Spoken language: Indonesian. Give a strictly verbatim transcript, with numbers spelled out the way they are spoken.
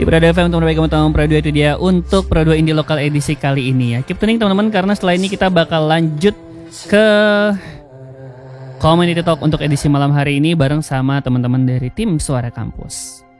Di Pro dua F M teman baik teman-teman Pro dua itu dia untuk Pro dua Indie Lokal edisi kali ini ya. Keep tuning teman-teman karena setelah ini kita bakal lanjut ke Community Talk untuk edisi malam hari ini bareng sama teman-teman dari tim Suara Kampus.